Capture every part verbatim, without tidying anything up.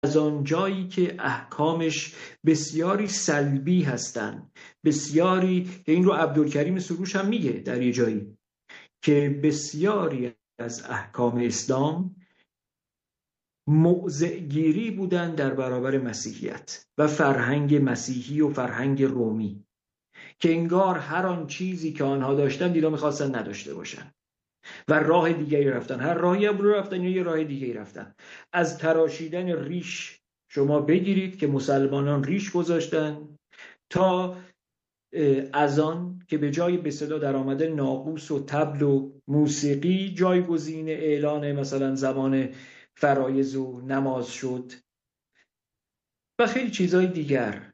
از آن جایی که احکامش بسیاری سلبی هستن، بسیاری، که این رو عبدالکریم سروش هم میگه در یه جایی که بسیاری از احکام اسلام موضع‌گیری بودن در برابر مسیحیت و فرهنگ مسیحی و فرهنگ رومی، که انگار هر آن چیزی که آنها داشتن دیگه میخواستن نداشته باشن و راه دیگری رفتن. هر راهی هم رو رفتن یا یه راه دیگری رفتن. از تراشیدن ریش شما بگیرید که مسلمانان ریش گذاشتن، تا از آن که به جای به اصطلاح در آمده ناقوس و طبل و موسیقی جایگزین اعلان مثلا زمان فرایض و نماز شد و خیلی چیزهای دیگر.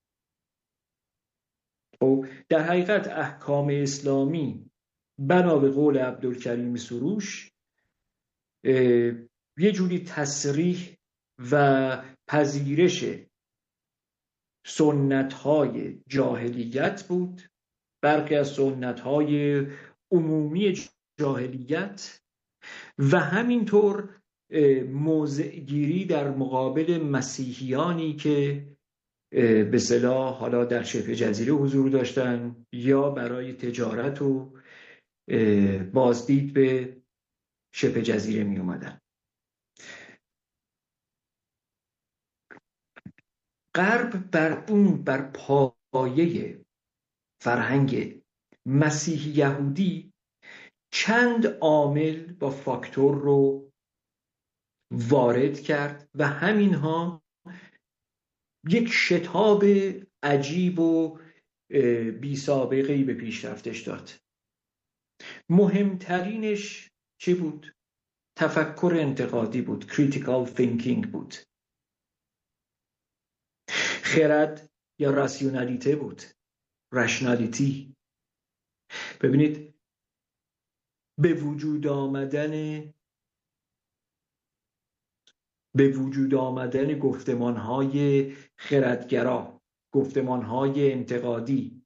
و در حقیقت احکام اسلامی بنا به قول عبدالکریم سروش یه جوری تصریح و پذیرش سنت‌های جاهلیت بود، برخی از سنت‌های عمومی جاهلیت، و همینطور موضع‌گیری در مقابل مسیحیانی که به اصطلاح حالا در شبه جزیره حضور داشتن یا برای تجارت و بازدید به شبه جزیره می اومدن. غرب بر اون بر پایه فرهنگ مسیحی یهودی چند عامل با فاکتور رو وارد کرد و همینها یک شتاب عجیب و بی سابقه‌ای به پیشرفتش داد. مهمترینش چی بود؟ تفکر انتقادی بود، critical thinking بود. خرد یا راسیونالیته بود، رشنالیتی. ببینید به وجود آمدن به وجود آمدن گفتمان‌های خردگرا، گفتمان‌های انتقادی،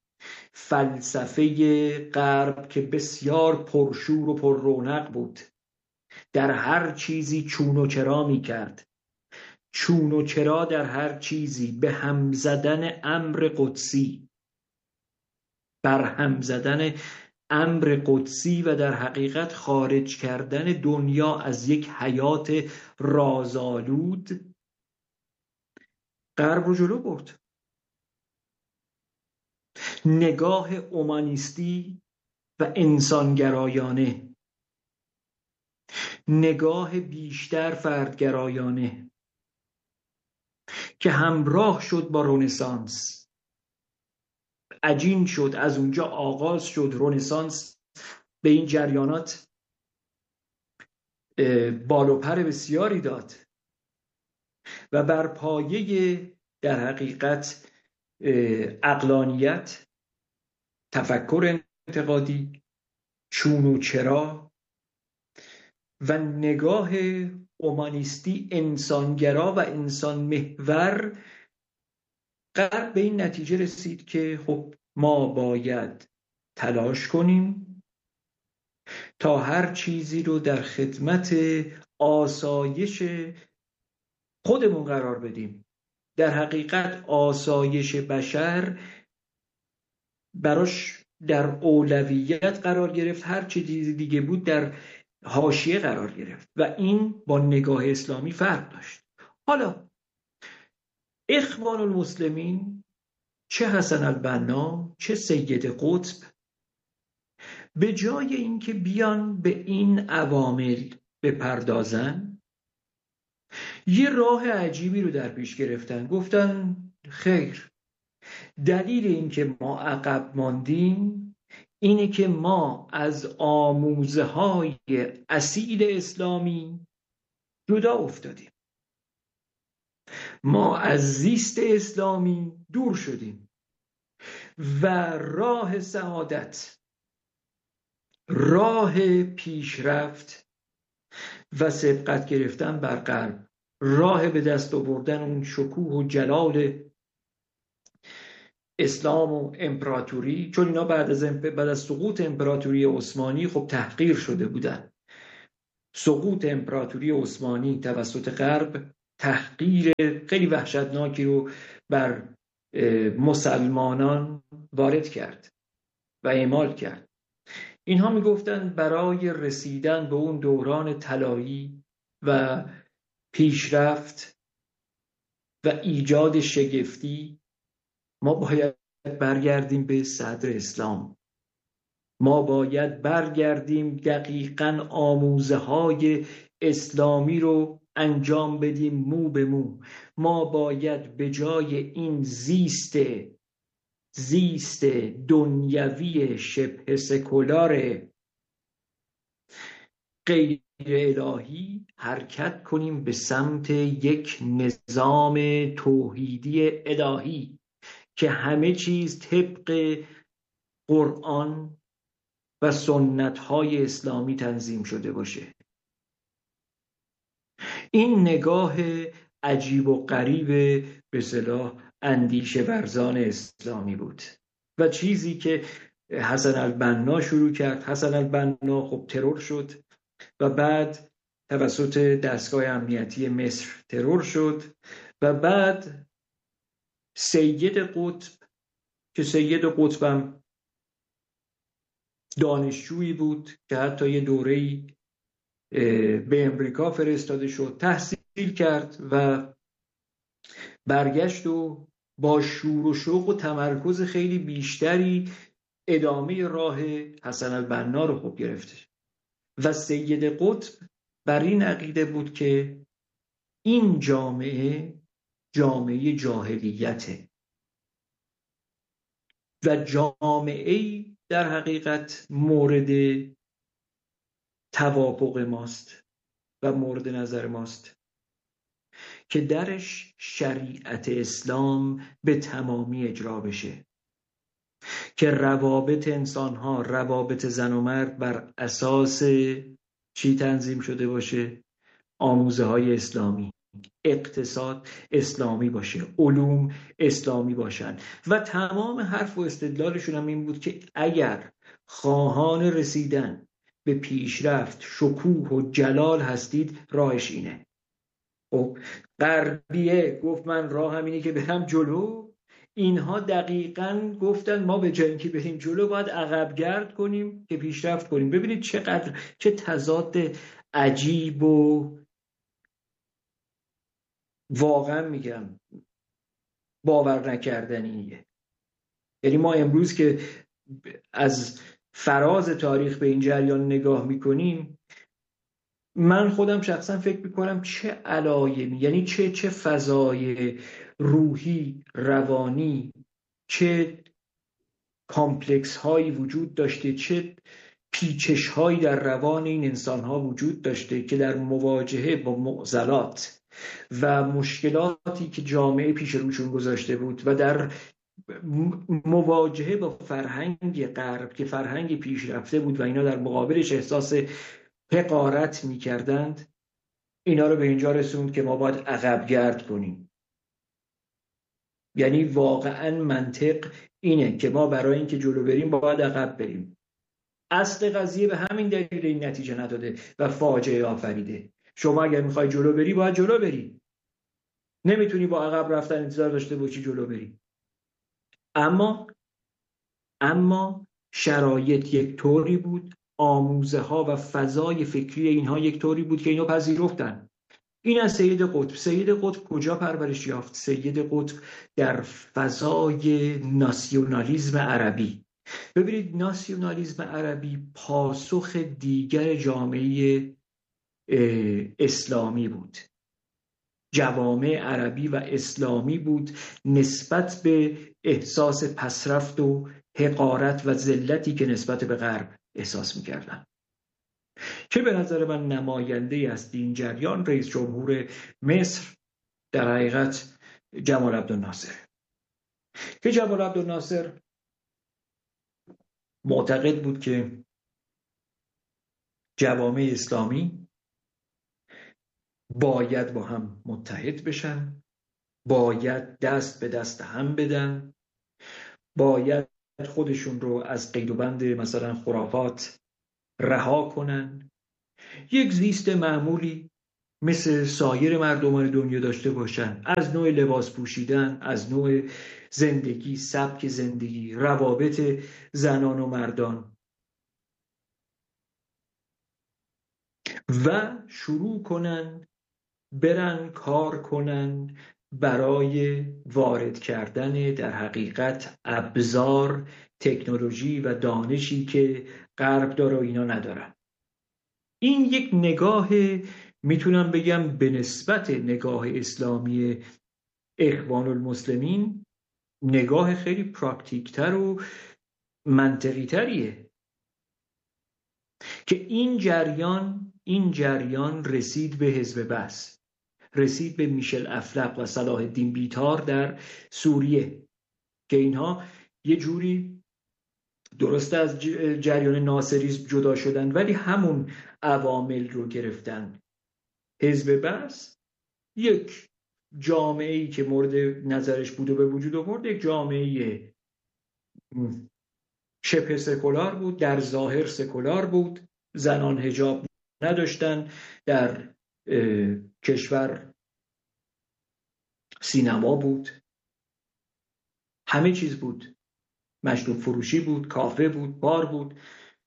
فلسفه غرب که بسیار پرشور و پر رونق بود، در هر چیزی چون و چرا می کرد. چون و چرا در هر چیزی، به هم زدن امر قدسی، بر هم زدن امر قدسی و در حقیقت خارج کردن دنیا از یک حیات رازآلود غرب رو جلو برد. نگاه اومانیستی و انسانگرایانه، نگاه بیشتر فردگرایانه که همراه شد با رنسانس، عجین شد، از اونجا آغاز شد رنسانس، به این جریانات بال و پر بسیاری داد و بر پایه در حقیقت عقلانیت، تفکر انتقادی، چون و چرا و نگاه اومانیستی انسانگرا و انسان محور، غرب به این نتیجه رسید که خب ما باید تلاش کنیم تا هر چیزی رو در خدمت آسایش خودمون قرار بدیم. در حقیقت آسایش بشر براش در اولویت قرار گرفت، هر چیزی دیگه بود در حاشیه قرار گرفت و این با نگاه اسلامی فرق داشت. حالا اخوان المسلمین، چه حسن البنا چه سید قطب، به جای اینکه بیان به این عوامل بپردازن، یه راه عجیبی رو در پیش گرفتن. گفتن خیر، دلیل اینکه ما عقب ماندیم اینه که ما از آموزه های اصیل اسلامی جدا افتادیم، ما از زیست اسلامی دور شدیم و راه سعادت، راه پیشرفت و سبقت گرفتن بر غرب، راه به دست آوردن اون شکوه و جلال اسلام و امپراتوری، چون اینا بعد از بعد از سقوط امپراتوری عثمانی خب تحقیر شده بودن. سقوط امپراتوری عثمانی توسط غرب تحقیر خیلی وحشتناکی رو بر مسلمانان وارد کرد و اعمال کرد. اینها میگفتند برای رسیدن به اون دوران طلایی و پیشرفت و ایجاد شگفتی ما باید برگردیم به صدر اسلام. ما باید برگردیم دقیقاً آموزه های اسلامی رو انجام بدیم مو به مو. ما باید به جای این زیست زیست دنیوی شبه سکولار غیر الهی حرکت کنیم به سمت یک نظام توحیدی الهی که همه چیز طبق قرآن و سنت‌های اسلامی تنظیم شده باشه. این نگاه عجیب و غریب به اصطلاح اندیشه ورزان اسلامی بود و چیزی که حسن البنا شروع کرد. حسن البنا خب ترور شد و بعد توسط دستگاه امنیتی مصر ترور شد و بعد سید قطب که سید قطبم دانشجویی بود که حتی یه دوره‌ای به امریکا فرستاده شد، تحصیل کرد و برگشت و با شور و شوق و تمرکز خیلی بیشتری ادامه راه حسن البنا رو خوب گرفته و سید قطب بر این عقیده بود که این جامعه جامعه جاهلیته و جامعه در حقیقت مورد توافق ماست و مورد نظر ماست که درش شریعت اسلام به تمامی اجرا بشه، که روابط انسانها، روابط زن و مرد بر اساس چی تنظیم شده باشه؟ آموزه های اسلامی، اقتصاد اسلامی باشه، علوم اسلامی باشن و تمام حرف و استدلالشون هم این بود که اگر خواهان رسیدن به پیشرفت، شکوه و جلال هستید راهش اینه. خب غربیه گفت من راه همینه که برم جلو، اینها دقیقاً گفتن ما به جای اینکه بریم جلو باید عقب گرد کنیم که پیشرفت کنیم. ببینید چقدر چه تضاد عجیب و واقعا میگم باور نکردنیه. یعنی ما امروز که از فراز تاریخ به این جریان نگاه میکنیم، من خودم شخصا فکر میکنم چه علایمی، یعنی چه چه فضای روحی، روانی، چه کامپلکس هایی وجود داشته، چه پیچش هایی در روان این انسان ها وجود داشته که در مواجهه با معضلات و مشکلاتی که جامعه پیش روشون گذاشته بود و در مواجهه با فرهنگ غرب که فرهنگ پیشرفته بود و اینا در مقابلش احساس حقارت می‌کردند، اینا رو به اینجا رسوند که ما باید عقب گرد کنیم. یعنی واقعا منطق اینه که ما برای اینکه جلو بریم باید عقب بریم. اصل قضیه به همین دلیل این نتیجه نداده و فاجعه آفریده. شما اگر میخوای جلو بری باید جلو بری، نمیتونی با عقب رفتن انتظار داشته باشی جلو بری. اما اما شرایط یک طوری بود، آموزه ها و فضای فکری اینها یک طوری بود که اینو پذیرفتن. این از سید قطب. سید قطب کجا پرورش یافت؟ سید قطب در فضای ناسیونالیسم عربی. ببینید ناسیونالیسم عربی پاسخ دیگر جامعه اسلامی بود، جوامع عربی و اسلامی بود نسبت به احساس پسرفت و حقارت و ذلتی که نسبت به غرب احساس می‌کردن. که به نظر من نماینده است این جریان رئیس جمهور مصر در حقیقت جمال عبدالناصر، که جمال عبدالناصر معتقد بود که جوامع اسلامی باید با هم متحد بشن، باید دست به دست هم بدن، باید خودشون رو از قید و بند مثلا خرافات رها کنن، یک زیست معمولی مثل سایر مردمان دنیا داشته باشن، از نوع لباس پوشیدن، از نوع زندگی، سبک زندگی، روابط زنان و مردان، و شروع کنن برن کار کنن برای وارد کردن در حقیقت ابزار، تکنولوژی و دانشی که غرب داره و اینا ندارن. این یک نگاه، میتونم بگم به نسبت نگاه اسلامی اخوان المسلمین، نگاه خیلی پراکتیکتر و منطقی تریه که این جریان این جریان رسید به حزب بعث، رسید به میشل افلق و صلاح الدین بیتار در سوریه، که اینها یه جوری درست از جریان ناصریسم جدا شدن ولی همون عوامل رو گرفتن. حزب بعث یک جامعه‌ای که مورد نظرش بود و به وجود آورد، یک جامعه شبه سکولار بود، در ظاهر سکولار بود، زنان حجاب نداشتن، در کشور سینما بود، همه چیز بود، مشروب فروشی بود، کافه بود، بار بود.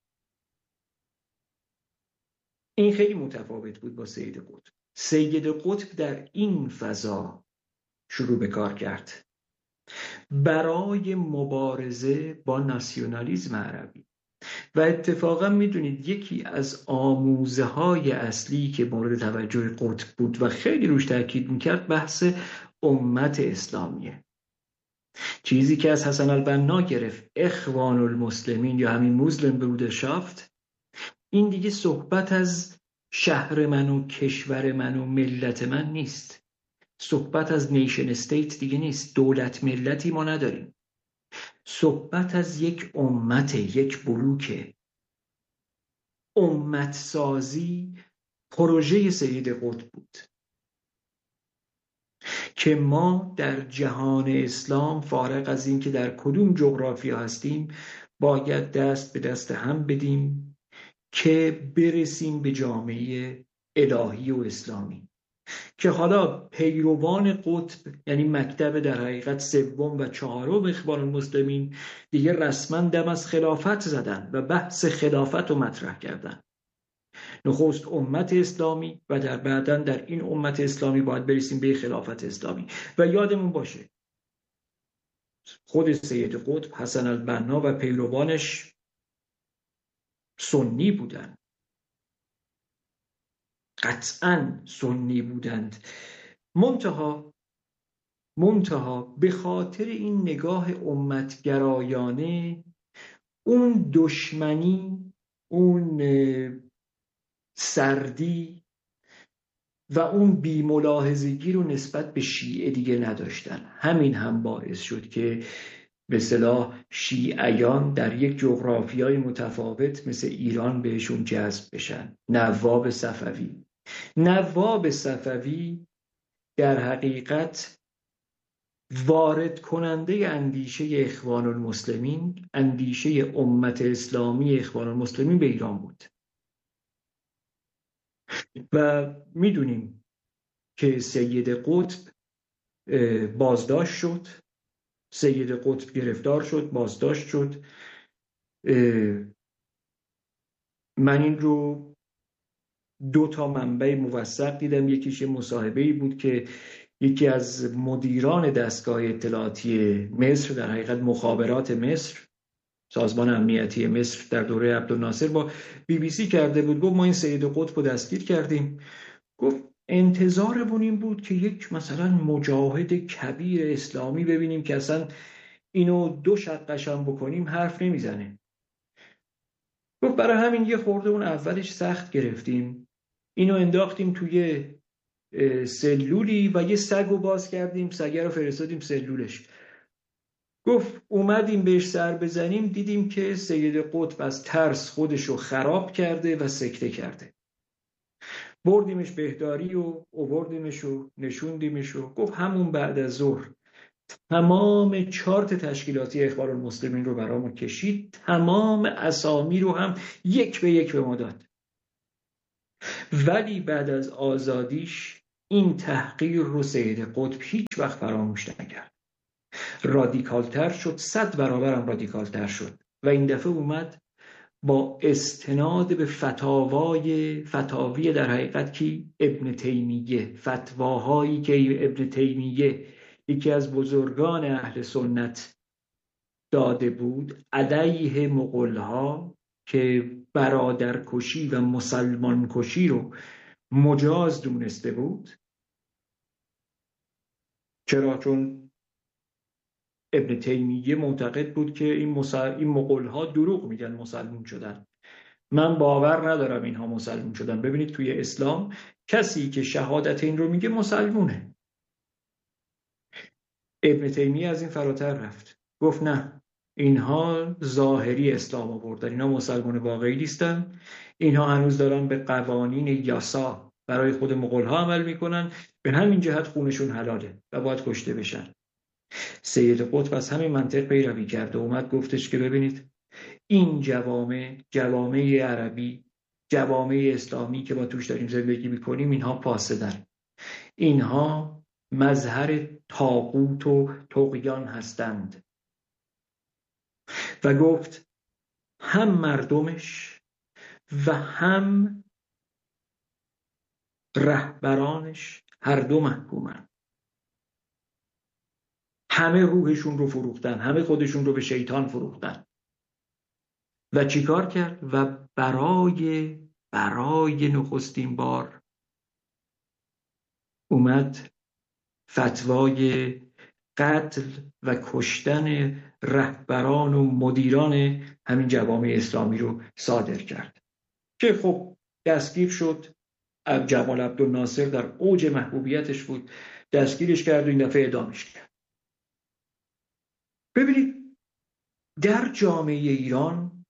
این خیلی متفاوت بود با سید قطب. سید قطب در این فضا شروع به کار کرد برای مبارزه با ناسیونالیسم عربی. و اتفاقا میدونید یکی از آموزه های اصلی که مورد توجه قطب بود و خیلی روش تاکید میکرد بحث امت اسلامیه. چیزی که از حسن البنا گرفت، اخوان المسلمین یا همین مسلم برودرشافت، این دیگه صحبت از شهر من و کشور من و ملت من نیست، صحبت از نیشن استیت دیگه نیست، دولت ملتی ما نداریم، صحبت از یک امت، یک بلوک. امت سازی پروژه سید قطب بود که ما در جهان اسلام، فارغ از این که در کدوم جغرافیا هستیم، باید دست به دست هم بدیم که برسیم به جامعه الهی و اسلامی، که حالا پیروان قطب، یعنی مکتب در حقیقت سوم و چهارم اخوان المسلمین، دیگه رسما دم از خلافت زدن و بحث خلافت رو مطرح کردن. نخست امت اسلامی و در بعداً در این امت اسلامی باید برسیم به خلافت اسلامی. و یادمون باشه خود سید قطب، حسن البنا و پیروانش سنی بودن، قطعاً سنی بودند، منتها منتها به خاطر این نگاه امتگرایانه، اون دشمنی، اون سردی و اون بی‌ملاحظگی رو نسبت به شیعه دیگه نداشتن. همین هم باعث شد که به اصطلاح شیعیان در یک جغرافیای متفاوت مثل ایران بهشون جذب بشن. نواب صفوی نواب صفوی در حقیقت وارد کننده اندیشه اخوان المسلمین، اندیشه امت اسلامی اخوان المسلمین به ایران بود. و میدونیم که سید قطب بازداشت شد، سید قطب گرفتار شد، بازداشت شد. من این رو دو تا منبع موثق دیدم. یکیش مصاحبه‌ای بود که یکی از مدیران دستگاه اطلاعاتی مصر، در حقیقت مخابرات مصر، سازمان امنیتی مصر در دوره عبدالناصر، با بی بی سی کرده بود. گفت ما این سید قطب رو دستگیر کردیم. گفت انتظارمون این بود که یک مثلا مجاهد کبیر اسلامی ببینیم که اصلا اینو دو شقش هم بکنیم حرف نمیزنه. گفت برای همین یه خورده اون اولش سخت گرفتیم، اینو انداختیم توی سلولی و یه سگ رو باز کردیم، سگه رو فرستادیم سلولش. گفت اومدیم بهش سر بزنیم، دیدیم که سید قطب از ترس خودش رو خراب کرده و سکته کرده. بردیمش بهداری و اووردیمش و نشوندیمش و گفت همون بعد از ظهر تمام چارت تشکیلاتی اخوان المسلمین رو برامون کشید، تمام اسامی رو هم یک به یک به ما داد. ولی بعد از آزادیش این تحقیر رو سید قطب هیچ وقت فراموش نکرد. رادیکالتر شد، صد برابر هم رادیکالتر شد و این دفعه اومد با استناد به فتاوای فتاوی در حقیقت کی؟ ابن تیمیه، فتواهایی که ابن تیمیه یکی از بزرگان اهل سنت داده بود علیه مغولها که برادرکشی و مسلمان کشی رو مجاز دونسته بود. چرا؟ چون ابن تیمیه معتقد بود که این, مسل... این مغولها دروغ میگن مسلمون شدن. من باور ندارم اینها مسلمون شدن. ببینید توی اسلام کسی که شهادت این رو میگه مسلمونه. ابن تیمیه از این فراتر رفت، گفت نه، اینها ظاهری اسلام آوردن، اینها مسلمان واقعی نیستن، اینها هنوز دارن به قوانین یاسا برای خود مغولها عمل میکنن، به همین جهت خونشون حلاله و باید کشته بشن. سید قطب از همین منطق پیروی کرد و اومد گفتش که ببینید این جوامع جوامع عربی، جوامع اسلامی که با توش داریم زندگی میکنیم، اینها فاسدن، اینها مظهر طاغوت و طغیان هستند و گفت هم مردمش و هم رهبرانش هر دو محکومن. همه روحشون رو فروختن، همه خودشون رو به شیطان فروختن. و چیکار کرد؟ و برای برای نخستین بار اومد فتوای قتل و کشتن رهبران و مدیران همین جوامع اسلامی رو صادر کرد که خب دستگیر شد. جمال عبدالناصر در اوج محبوبیتش بود، دستگیرش کرد و این دفعه اعدامش کرد. ببینید در جامعه ایران،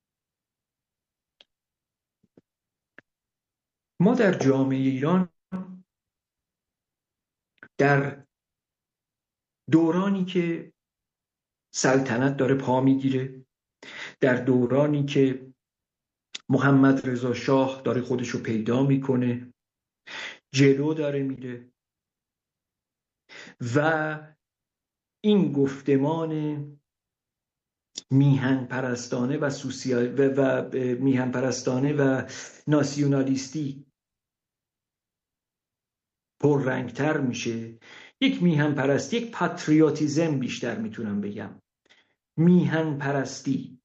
ما در جامعه ایران در دورانی که سلطنت داره پا میگیره، در دورانی که محمد رضا شاه داره خودش رو پیدا میکنه، جلو داره میره و این گفتمان میهن پرستانه و سوسیال و, و میهن پرستانه و ناسیونالیستی پررنگتر میشه. یک میهن پرستی، یک پاتریوتیزم بیشتر میتونم بگم، میهن پرستی